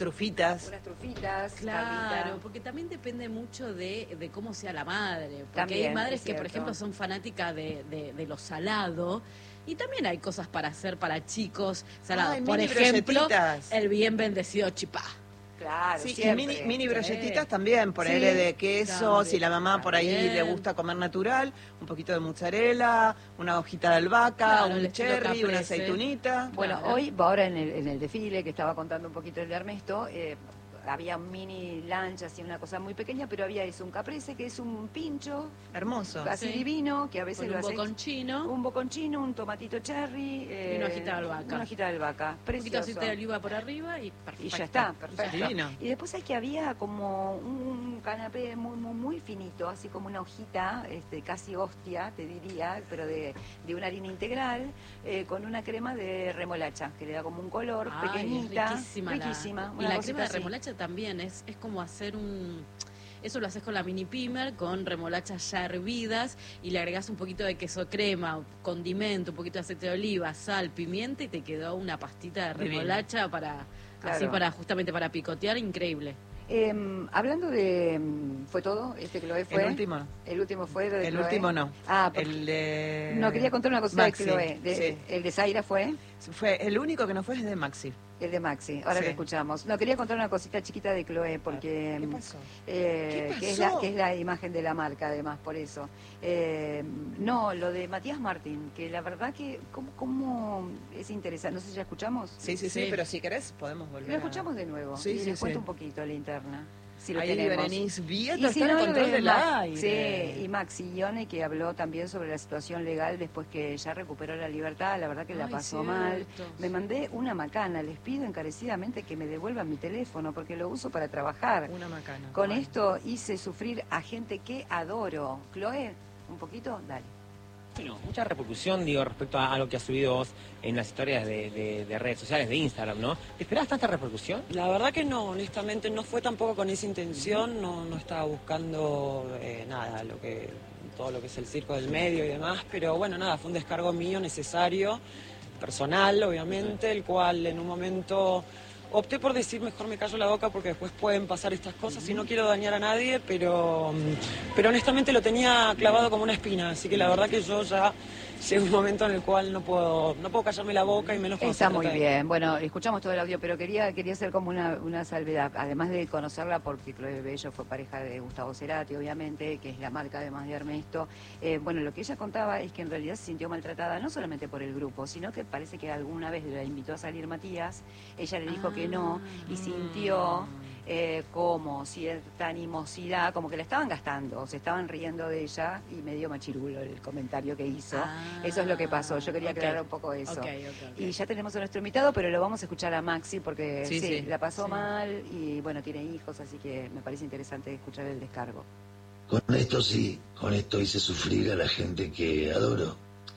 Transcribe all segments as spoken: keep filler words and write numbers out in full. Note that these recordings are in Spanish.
trufitas. Unas trufitas, Claro, carnita. porque también depende mucho de, de cómo sea la madre. Porque También, hay madres es que, por cierto. ejemplo, son fanáticas de, de, de lo salado. Y también hay cosas para hacer para chicos salados. Ay, por mini ejemplo, brochetitas. el bien bendecido chipá. Claro, Sí, y siempre. mini, mini Sí. brochetitas también, ponerle Sí, de queso, también, si la mamá por ahí también. le gusta comer natural, un poquito de mozzarella, una hojita de albahaca, Claro, el un estilo cherry, una caprese. aceitunita. Bueno, Claro. hoy, ahora en el, en el desfile que estaba contando un poquito el de Ernesto, eh, había un mini lunch, así una cosa muy pequeña, pero había eso, un caprese, que es un pincho, Hermoso. así Sí. divino, que a veces Con lo un haces- boconchino, un boconchino, un tomatito cherry. Y una hojita de albahaca. Una hojita de albahaca, un poquito de precioso. aceite de oliva por arriba y perfecto. Y ya está, perfecto. Divino. Y después hay que había como un canapé muy, muy, muy finito, así como una hojita, este, casi hostia, te diría, pero de, de una harina integral, eh, con una crema de remolacha, que le da como un color, Ay, es pequeñita, riquísima. la- riquísima. y una la cosita crema de así. remolacha también es, es como hacer un... Eso lo haces con la mini pimer, con remolachas ya hervidas, y le agregas un poquito de queso crema, condimento, un poquito de aceite de oliva, sal, pimienta, y te quedó una pastita de Divino. remolacha para, Claro. así para justamente para picotear, increíble. Eh, hablando de... ¿Fue todo? ¿Este Chloé fue? El último. El último fue de El Chloé? último no. Ah, porque- El de... no, quería contar una cosa Maxi, de Chloé. De- sí. El de Zaira fue... Fue el único que no fue es de Maxi. El de Maxi, ahora Sí. que escuchamos. No, quería contar una cosita chiquita de Chloé, porque... ¿Qué pasó? eh, ¿Qué que, es la, pasó? que es la imagen de la marca, además, por eso. Eh, no, lo de Matías Martín, que la verdad que... ¿Cómo, cómo es interesante? No sé si ya escuchamos. Sí, sí, sí, Sí. pero si querés podemos volver Lo a- escuchamos de nuevo. Sí, y sí, les cuento sí. un poquito la interna. Si lo Ahí tenemos. Berenice Vieto Y está si en no, lo control de del Ma- aire. Sí, y Maxi Ione, que habló también sobre la situación legal después que ya recuperó la libertad, la verdad que la Ay, pasó cierto, mal. Me sí. mandé una macana, les pido encarecidamente que me devuelvan mi teléfono porque lo uso para trabajar. Una macana. Con Ay. esto hice sufrir a gente que adoro. Chloé, un poquito, dale. Bueno, mucha repercusión, digo, respecto a, a lo que has subido vos en las historias de, de- de redes sociales, de Instagram, ¿no? ¿Te esperabas tanta repercusión? La verdad que no, honestamente no fue tampoco con esa intención, no, no estaba buscando eh, nada, lo que, todo lo que es el circo del medio y demás, pero bueno, nada, fue un descargo mío necesario, personal obviamente, el cual en un momento opté por decir mejor me callo la boca porque después pueden pasar estas cosas y no quiero dañar a nadie, pero, pero honestamente lo tenía clavado como una espina, así que la verdad que yo ya llega un momento en el cual no puedo, no puedo callarme la boca y menos cuando se Está muy trata de- bien. Bueno, escuchamos todo el audio, pero quería quería hacer como una, una salvedad. Además de conocerla, porque Chloé Bello fue pareja de Gustavo Cerati, obviamente, que es la marca además de Ernesto. Eh, bueno, lo que ella contaba es que en realidad se sintió maltratada, no solamente por el grupo, sino que parece que alguna vez la invitó a salir Matías, ella le dijo que no, y sintió... Eh, como cierta animosidad, como que la estaban gastando, se estaban riendo de ella y medio machirulo el comentario que hizo. Ah, Eso es lo que pasó, yo quería ok. aclarar un poco eso. Ok, ok, ok. Y ya tenemos a nuestro invitado, pero lo vamos a escuchar a Maxi porque sí, Sí, sí. la pasó Sí. mal y bueno, tiene hijos, así que me parece interesante escuchar el descargo. Con esto sí, con esto hice sufrir a la gente que adoro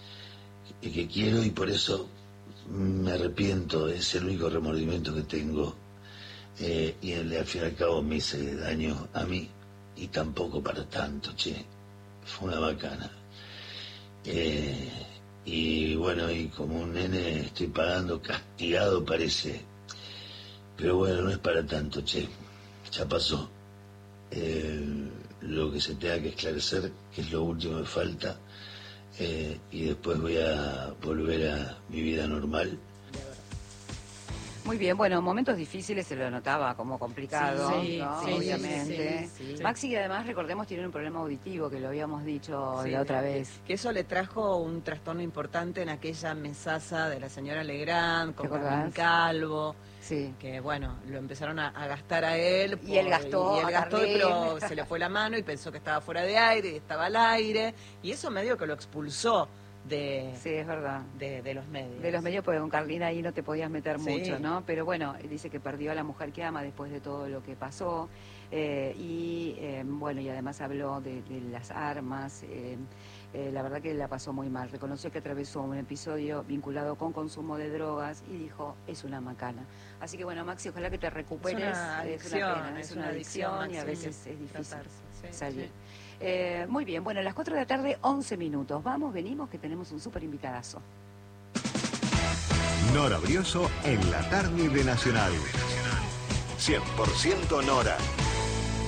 y que quiero y por eso me arrepiento, es el único remordimiento que tengo. Eh, y el- al fin y al cabo me hice daño a mí y tampoco para tanto, che, fue una bacana. Eh, y bueno, y como un nene estoy pagando, castigado parece, pero bueno, no es para tanto, che, ya pasó. Eh, lo que se tenga que esclarecer, que es lo último que falta, eh, y después voy a volver a mi vida normal. Muy bien, bueno, momentos difíciles se lo notaba como complicado, Sí, ¿no? sí, sí, Obviamente. sí, sí. Maxi, que además, recordemos, tiene un problema auditivo, que lo habíamos dicho Sí, la otra vez. Que eso le trajo un trastorno importante en aquella mesaza de la señora Legrand, con ¿Te acordás? Carmen Calvo, Sí. que bueno, lo empezaron a, a gastar a él. Y él gastó y él a gastó, Carlín. pero se le fue la mano y pensó que estaba fuera de aire y estaba al aire. Y eso medio que lo expulsó de, Sí, es verdad. de, de los medios. De los medios, porque con Carlina ahí no te podías meter Sí. mucho, ¿no? Pero bueno, dice que perdió a la mujer que ama después de todo lo que pasó. eh, y eh, bueno, y además habló de, de las armas. eh, eh, la verdad que la pasó muy mal. Reconoció que atravesó un episodio vinculado con consumo de drogas y dijo, es una macana. Así que bueno, Maxi, ojalá que te recuperes. Es una adicción, pena, es una adicción, y a Maxi, veces es difícil tratarse, sí, salir. sí. Eh, muy bien, bueno, a las cuatro de la tarde, once minutos. Vamos, venimos, que tenemos un súper invitadazo. Nora Brioso en la tarde de Nacional. cien por ciento Nora.